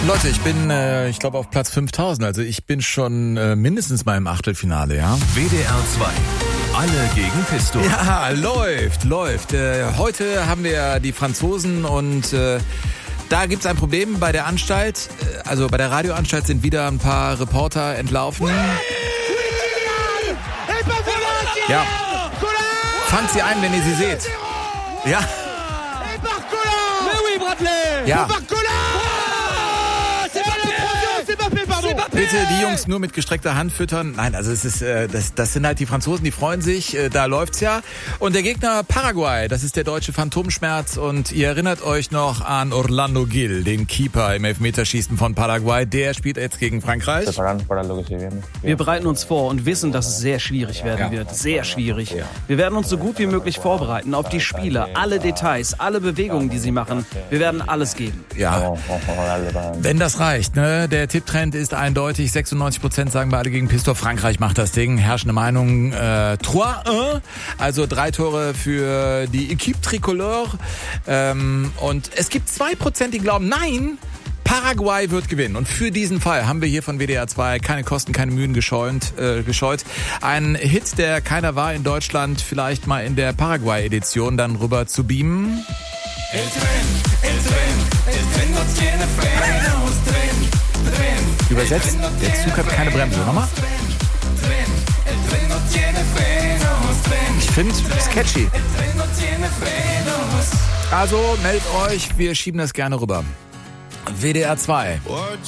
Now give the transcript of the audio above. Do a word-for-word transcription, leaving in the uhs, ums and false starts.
Leute, ich bin, äh, ich glaube, auf Platz fünftausend. Also ich bin schon äh, mindestens mal im Achtelfinale, ja. W D R zwei. Alle gegen Pisto. Ja, läuft, läuft. Äh, heute haben wir die Franzosen und äh, da gibt's ein Problem bei der Anstalt. Äh, also bei der Radioanstalt sind wieder ein paar Reporter entlaufen. Ja. Fangt sie ein, wenn ihr sie seht. Ja. Ja. Bitte die Jungs nur mit gestreckter Hand füttern. Nein, also es ist, äh, das, das sind halt die Franzosen, die freuen sich, äh, da läuft's ja. Und der Gegner Paraguay, das ist der deutsche Phantomschmerz. Und ihr erinnert euch noch an Orlando Gil, den Keeper im Elfmeterschießen von Paraguay. Der spielt jetzt gegen Frankreich. Wir bereiten uns vor und wissen, dass es sehr schwierig werden wird. Sehr schwierig. Wir werden uns so gut wie möglich vorbereiten auf die Spieler, alle Details, alle Bewegungen, die sie machen. Wir werden alles geben. Ja, wenn das reicht, ne? Der Tipptrend ist eindeutig. sechsundneunzig Prozent sagen bei alle gegen Pisto. Frankreich macht das Ding. Herrschende Meinung äh, drei eins. Also drei Tore für die Equipe Tricolore. Ähm, und es gibt zwei Prozent, die glauben, nein, Paraguay wird gewinnen. Und für diesen Fall haben wir hier von W D R zwei keine Kosten, keine Mühen gescheut. Äh, gescheut. Ein Hit, der keiner war in Deutschland, vielleicht mal in der Paraguay-Edition dann rüber zu beamen. El tren, el tren, el tren no tiene frenos, tren, tren. Übersetzt, der Zug hat keine Bremse. Nochmal? Ich finde es catchy. Also meldet euch, wir schieben das gerne rüber. W D R zwei.